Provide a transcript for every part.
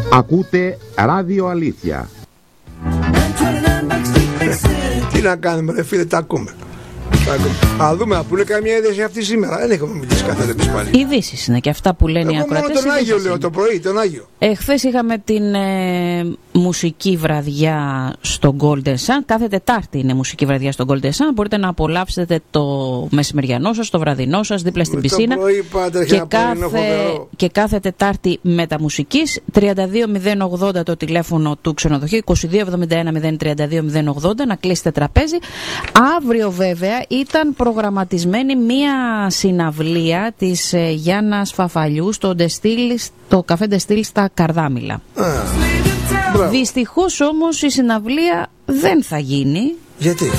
Ακούτε Ράδιο Αλήθεια. Τι να κάνουμε ρε φίλε, τα ακούμε. Α, δούμε να πούνε καμία είδηση αυτή σήμερα. Δεν έχουμε μιλήσει καθόλου εμείς πάλι. Ειδήσεις είναι και αυτά που λένε οι ακροατές. Μόνο τον Άγιο λέω το πρωί, τον Άγιο. Χθες είχαμε την μουσική βραδιά στο Golden Sun. Κάθε Τετάρτη είναι μουσική βραδιά στο Golden Sun. Μπορείτε να απολαύσετε το μεσημεριανό σας, το βραδινό σας, δίπλα στην πισίνα. Και κάθε Τετάρτη μεταμουσικής. 32-080 το τηλέφωνο του ξενοδοχείου, 22-71-032-080, να κλείσετε τραπέζι. Αύριο βέβαια ήταν προγραμματισμένη μία συναυλία της Γιάννας Φαφαλιού στο καφέ Ντεστήλ στα Καρδάμιλα. Δυστυχώς όμως η συναυλία δεν θα γίνει. Γιατί?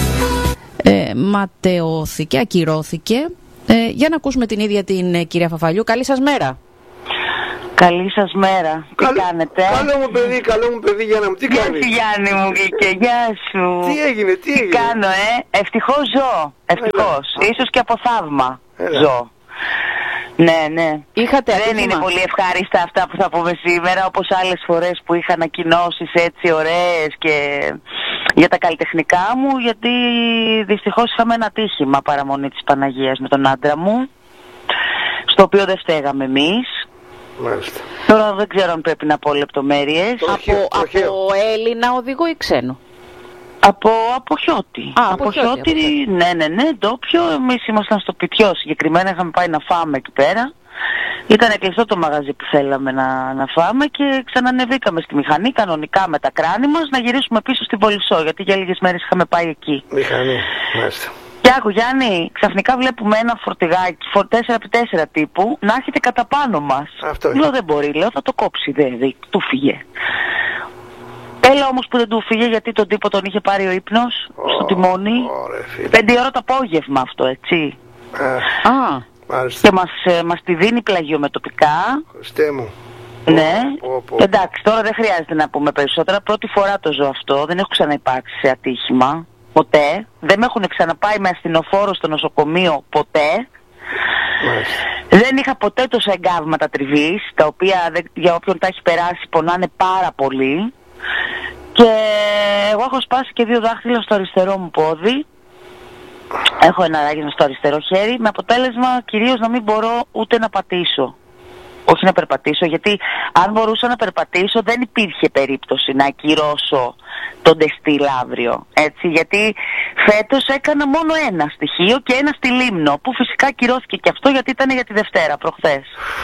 Ματαιώθηκε, ακυρώθηκε. Για να ακούσουμε την ίδια την κυρία Φαφαλιού. Καλή σας μέρα. Καλή σας μέρα. Τι κάνετε? Καλό μου παιδί Γιάννα μου. Τι κάνεις? Γιάννη μου και γεια σου. Τι έγινε? Τι κάνω ευτυχώς ζω. Ευτυχώς. Ίσως και από θαύμα ζω. Ναι. Δεν είναι πολύ ευχάριστα αυτά που θα πούμε σήμερα, όπως άλλες φορές που είχα ανακοινώσεις έτσι ωραίες και για τα καλλιτεχνικά μου, γιατί δυστυχώς είχαμε ένα τύχημα παραμονή της Παναγίας με τον άντρα μου, στο οποίο δεν φταίγαμε εμείς. Μάλιστα. Τώρα δεν ξέρω αν πρέπει να πω λεπτομέρειες. Από Έλληνα οδηγό ή ξένο? Από Χιώτη. Από Χιώτη, ναι, ντόπιο. Εμείς ήμασταν στο Πιτιό συγκεκριμένα, είχαμε πάει να φάμε εκεί πέρα. Ήταν κλειστό το μαγαζί που θέλαμε να φάμε και ξανανεβήκαμε στη μηχανή κανονικά με τα κράνη μας να γυρίσουμε πίσω στην Πολυσσό, γιατί για λίγες μέρες είχαμε πάει εκεί. Μηχανή, μάλιστα. Και άκου Γιάννη, ξαφνικά βλέπουμε ένα φορτηγάκι 4x4 τύπου να έρχεται κατά πάνω μας. Λέω δεν μπορεί, θα το κόψει, του φύγε. Έλα όμως που δεν του φύγε, γιατί τον τύπο τον είχε πάρει ο ύπνος στο τιμόνι. 5 ώρα το απόγευμα αυτό, έτσι. Και μας τη δίνει πλαγιομετωπικά. Χριστέ μου. Ναι. Εντάξει, τώρα δεν χρειάζεται να πούμε περισσότερα. Πρώτη φορά το ζω αυτό, δεν έχω ξαναυπάρξει σε ατύχημα. Ποτέ. Δεν με έχουν ξαναπάει με ασθενοφόρο στο νοσοκομείο ποτέ. Δεν είχα ποτέ τόσα εγκάβματα τριβής, τα οποία για όποιον τα έχει περάσει πονάνε πάρα πολύ. Και εγώ έχω σπάσει και 2 δάχτυλα στο αριστερό μου πόδι. Έχω ένα ράγισμα στο αριστερό χέρι, με αποτέλεσμα κυρίως να μην μπορώ ούτε να πατήσω. Όχι να περπατήσω, γιατί αν μπορούσα να περπατήσω δεν υπήρχε περίπτωση να ακυρώσω τον Ντεστήλ αύριο. Έτσι, γιατί φέτος έκανα μόνο ένα στοιχείο και ένα στη Λίμνο, που φυσικά ακυρώθηκε και αυτό γιατί ήταν για τη Δευτέρα, προχθές.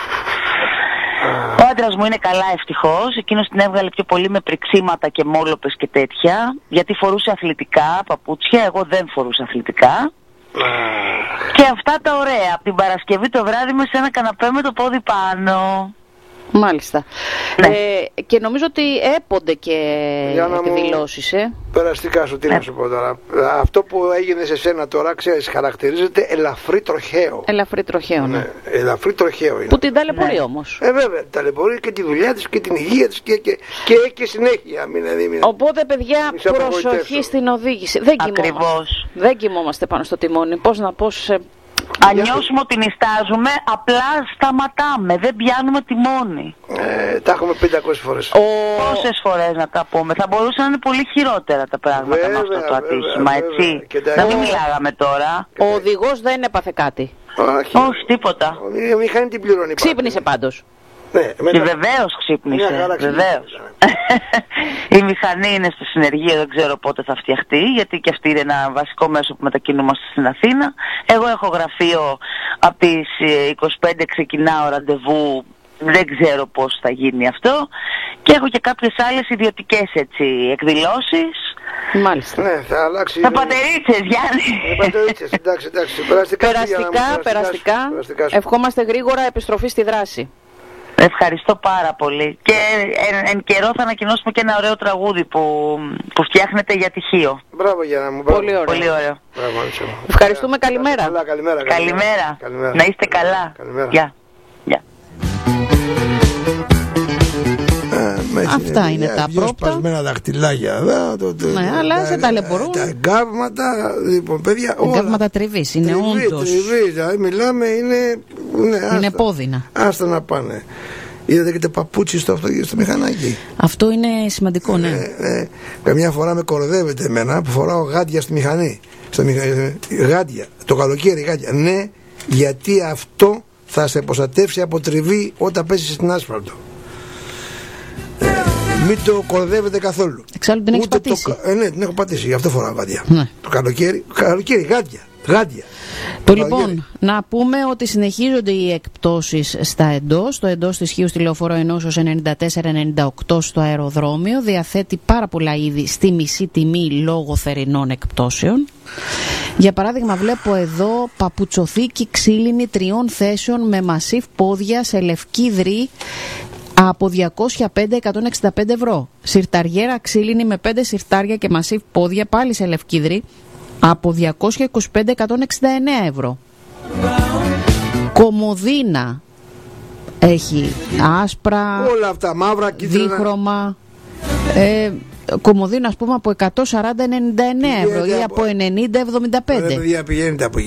Ο άντρας μου είναι καλά ευτυχώς, εκείνος την έβγαλε πιο πολύ με πριξίματα και μόλοπες και τέτοια, γιατί φορούσε αθλητικά παπούτσια, εγώ δεν φορούσα αθλητικά. Και αυτά τα ωραία, από την Παρασκευή το βράδυ με σε ένα καναπέ με το πόδι πάνω. Μάλιστα. Ναι. Και νομίζω ότι έπονται και εκδηλώσεις. Περαστικά σου, τι να σου πω τώρα. Αυτό που έγινε σε σένα τώρα, ξέρεις, χαρακτηρίζεται ελαφρύ τροχαίο. Ελαφρύ τροχαίο, ναι. Ελαφρύ τροχαίο είναι. Που την ταλαιπωρεί όμως. Βέβαια, ταλαιπωρεί και τη δουλειά της και την υγεία της και συνέχεια. Οπότε, παιδιά, προσοχή στην οδήγηση. Δεν κοιμόμαστε πάνω στο τιμόνι. Αν νιώσουμε ότι νηστάζουμε, απλά σταματάμε, δεν πιάνουμε τιμόνι. Τα έχουμε πει 500 φορές. Πόσες φορές να τα πούμε? Θα μπορούσαν να είναι πολύ χειρότερα τα πράγματα με αυτό το ατύχημα, έτσι. Να μην μιλάγαμε τώρα. Ο οδηγός δεν έπαθε κάτι? Όχι, τίποτα. Η μηχανή την πληρώνει. Ξύπνησε πάντως. Και βεβαίως ξύπνησε, βεβαίως. Η μηχανή είναι στο συνεργείο, δεν ξέρω πότε θα φτιαχτεί, γιατί και αυτή είναι ένα βασικό μέσο που μετακινούμαστε στην Αθήνα. Εγώ έχω γραφείο από τις 25 ξεκινάω ραντεβού, δεν ξέρω πώς θα γίνει αυτό. Και έχω και κάποιες άλλες ιδιωτικές εκδηλώσεις. Μάλιστα. Ναι, θα αλλάξει. Τα πατερίτσες, Γιάννη. Πατερίτσες, εντάξει. Περαστικά. Ευχόμαστε γρήγορα επιστροφή στη δράση. Ευχαριστώ πάρα πολύ. Και εν καιρό θα ανακοινώσουμε και ένα ωραίο τραγούδι που φτιάχνετε για τυχείο. Μπράβο Γιάννα μου. Πολύ ωραίο. Πολύ ωραίο. Ευχαριστούμε, καλημέρα. Καλημέρα. Να είστε καλά. Γεια. Αυτά είναι τα πρώτα. Σπασμένα δαχτυλάκια. Ναι, αλλά σε ταλαιπωρούν. Τα εγκάβματα, λοιπόν, παιδιά. Εγκάβματα τριβής, είναι όντως. Τριβής, δηλαδή μιλάμε, είναι πόδινα. Άστα να πάνε. Είδατε και το παπούτσι στο μηχανάκι. Αυτό είναι σημαντικό, ναι. Καμιά φορά με κοροϊδεύετε εμένα που φοράω γάντια στη μηχανή. Γάντια, το καλοκαίρι γάντια. Ναι, γιατί αυτό θα σε προστατεύσει από τριβή όταν πέσει στην άσφαλτο. Μην το κοροϊδεύετε καθόλου. Εξάλλου την έχεις πατήσει. Ναι, την έχω πατήσει, γι' αυτό φοράω γάντια. Ναι. Το καλοκαίρι γάντια. Λοιπόν, να πούμε ότι συνεχίζονται οι εκπτώσεις στα εντός. Το εντός της Χίους τηλεοφόρο Ενώσεως 94-98 στο αεροδρόμιο διαθέτει πάρα πολλά είδη στη μισή τιμή λόγω θερινών εκπτώσεων. Για παράδειγμα, βλέπω εδώ παπουτσοθήκη ξύλινη 3 θέσεων με μασίφ πόδια σε λευκή από 205-165 ευρώ. Συρταριέρα ξύλινη με 5 συρτάρια και μασίφ πόδια πάλι σε λευκή από 225-169 ευρώ. Κομοδίνα έχει άσπρα, όλα αυτά, μαύρα, κίτρινα, δίχρωμα. Κομοδίνα, ας πούμε, από 140-99 ευρώ ή από 90-75. Παιδιά, πηγαίνετε από